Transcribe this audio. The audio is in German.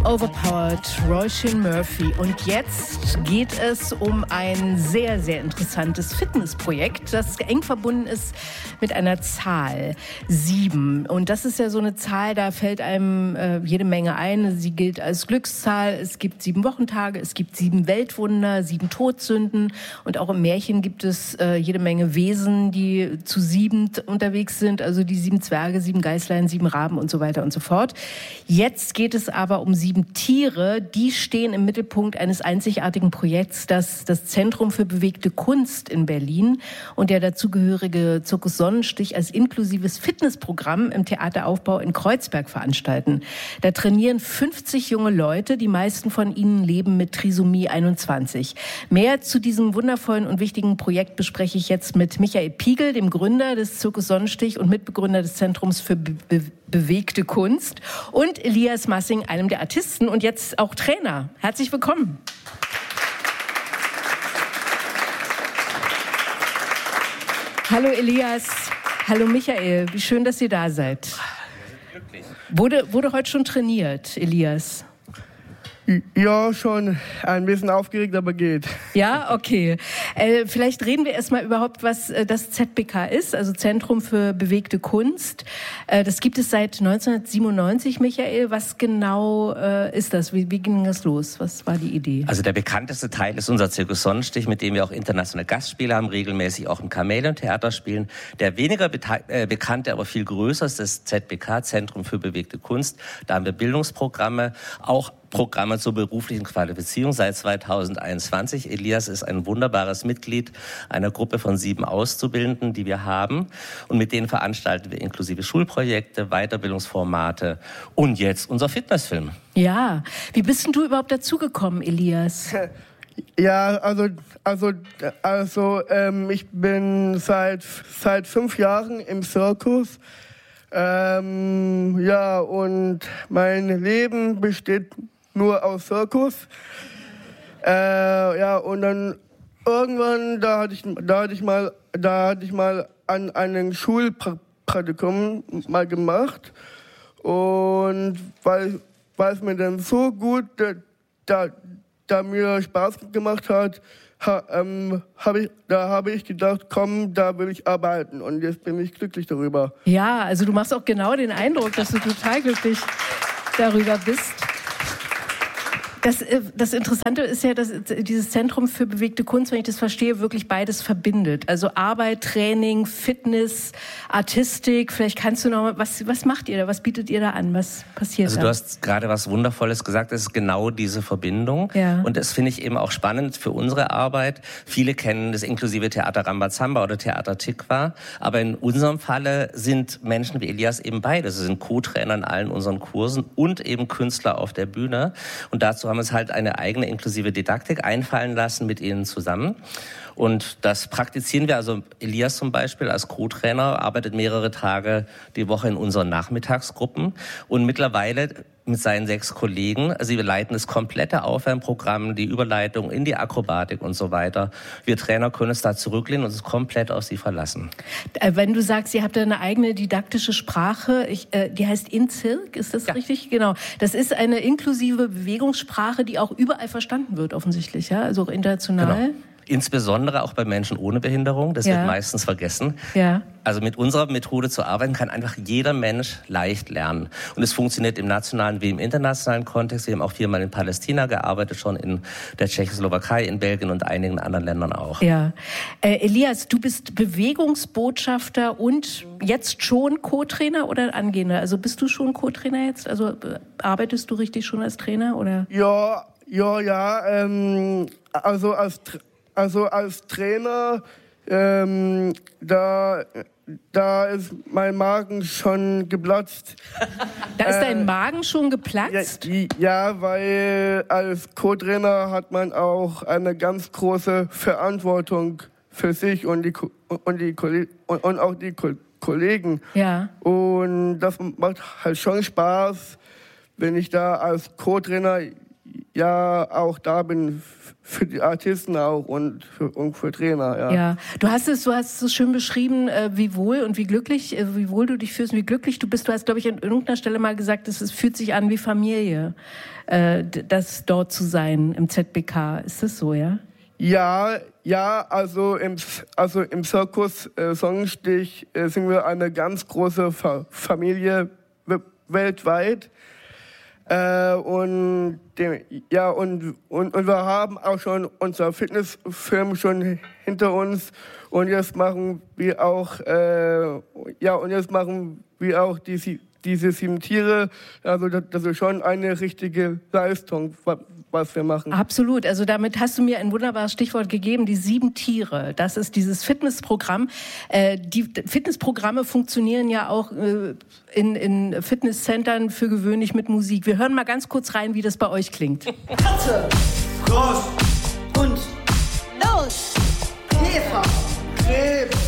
Overpowered, Róisín Murphy. Und jetzt geht es um ein sehr, sehr interessantes Fitnessprojekt, das eng verbunden ist mit einer Zahl, 7. Und das ist ja so eine Zahl, da fällt einem jede Menge ein. Sie gilt als Glückszahl. Es gibt 7 Wochentage, es gibt 7 Weltwunder, 7 Todsünden. Und auch im Märchen gibt es jede Menge Wesen, die zu 7 unterwegs sind. Also die 7 Zwerge, 7 Geißlein, 7 Raben und so weiter und so fort. Jetzt geht es aber um 7 Tiere, die stehen im Mittelpunkt eines einzigartigen Projekts, das das Zentrum für bewegte Kunst in Berlin und der dazugehörige Zirkus Sonnenstich als inklusives Fitnessprogramm im Theateraufbau in Kreuzberg veranstalten. Da trainieren 50 junge Leute, die meisten von ihnen leben mit Trisomie 21. Mehr zu diesem wundervollen und wichtigen Projekt bespreche ich jetzt mit Michael Piegel, dem Gründer des Zirkus Sonnenstich und Mitbegründer des Zentrums für bewegte Kunst, und Elias Massing, einem der Artisten und jetzt auch Trainer. Herzlich willkommen. Hallo Elias, hallo Michael, wie schön, dass ihr da seid. Wir sind glücklich. Wurde heute schon trainiert, Elias? Ja, schon ein bisschen aufgeregt, aber geht. Ja, okay. Vielleicht reden wir erstmal überhaupt, was das ZBK ist, also Zentrum für bewegte Kunst. Das gibt es seit 1997, Michael. Was genau ist das? Wie ging das los? Was war die Idee? Also der bekannteste Teil ist unser Zirkus Sonnenstich, mit dem wir auch internationale Gastspiele haben, regelmäßig auch im Chamäleon-Theater spielen. Der weniger bekannte, aber viel größer ist das ZBK, Zentrum für bewegte Kunst. Da haben wir Bildungsprogramme, auch Programme zur beruflichen Qualifizierung seit 2021. Elias ist ein wunderbares Mitglied einer Gruppe von 7 Auszubildenden, die wir haben. Und mit denen veranstalten wir inklusive Schulprojekte, Weiterbildungsformate und jetzt unser Fitnessfilm. Ja, wie bist denn du überhaupt dazugekommen, Elias? Ja, also ich bin seit 5 Jahren im Zirkus. Ja, und mein Leben besteht nur aus Zirkus. Ja, und dann irgendwann, da hatte ich mal an einem Schulpraktikum mal gemacht. Und weil es mir dann so gut, da mir Spaß gemacht hat, habe ich gedacht, komm, da will ich arbeiten. Und jetzt bin ich glücklich darüber. Ja, also du machst auch genau den Eindruck, dass du total glücklich darüber bist. Das Interessante ist ja, dass dieses Zentrum für bewegte Kunst, wenn ich das verstehe, wirklich beides verbindet. Also Arbeit, Training, Fitness, Artistik. Vielleicht kannst du noch mal, was macht ihr da? Was bietet ihr da an? Was passiert da? Also du hast gerade was Wundervolles gesagt. Das ist genau diese Verbindung. Ja. Und das finde ich eben auch spannend für unsere Arbeit. Viele kennen das inklusive Theater Rambazamba oder Theater Tikva. Aber in unserem Falle sind Menschen wie Elias eben beide. Sie sind Co-Trainer in allen unseren Kursen und eben Künstler auf der Bühne. Und dazu haben wir uns halt eine eigene inklusive Didaktik einfallen lassen mit ihnen zusammen. Und das praktizieren wir, also Elias zum Beispiel als Co-Trainer arbeitet mehrere Tage die Woche in unseren Nachmittagsgruppen und mittlerweile mit seinen 6 Kollegen, also wir leiten das komplette Aufwärmprogramm, die Überleitung in die Akrobatik und so weiter. Wir Trainer können es da zurücklehnen und es komplett auf sie verlassen. Wenn du sagst, ihr habt da eine eigene didaktische Sprache, die heißt InZirk, ist das richtig? Genau. Das ist eine inklusive Bewegungssprache, die auch überall verstanden wird offensichtlich, ja, also auch international. Genau. Insbesondere auch bei Menschen ohne Behinderung, das wird meistens vergessen. Ja. Also mit unserer Methode zu arbeiten, kann einfach jeder Mensch leicht lernen. Und es funktioniert im nationalen wie im internationalen Kontext. Wir haben auch 4-mal in Palästina gearbeitet, schon in der Tschechoslowakei, in Belgien und einigen anderen Ländern auch. Ja. Elias, du bist Bewegungsbotschafter und jetzt schon Co-Trainer oder Angehender? Also bist du schon Co-Trainer jetzt? Also arbeitest du richtig schon als Trainer oder? Ja. Also als Trainer, da ist mein Magen schon geplatzt. Da ist dein Magen schon geplatzt? Ja, weil als Co-Trainer hat man auch eine ganz große Verantwortung für sich und auch die Kollegen. Ja. Und das macht halt schon Spaß, wenn ich da als Co-Trainer ja auch da bin für die Artisten auch und für Trainer, ja. Ja, du hast es so schön beschrieben, wie wohl und wie wohl du dich fühlst und wie glücklich du bist. Du hast, glaube ich, an irgendeiner Stelle mal gesagt, es fühlt sich an wie Familie, das dort zu sein im ZBK. Ist das so, ja? Ja, also im Circus Sonnenstich sind wir eine ganz große Familie weltweit. Und wir haben auch schon unser Fitnessfilm schon hinter uns und jetzt machen wir auch diese 7 Tiere. Also das ist schon eine richtige Leistung, was wir machen. Absolut. Also damit hast du mir ein wunderbares Stichwort gegeben, die 7 Tiere. Das ist dieses Fitnessprogramm. Die Fitnessprogramme funktionieren ja auch in Fitnesscentern für gewöhnlich mit Musik. Wir hören mal ganz kurz rein, wie das bei euch klingt. Katze, Groß, Hund, Los, Käfer, Krebs,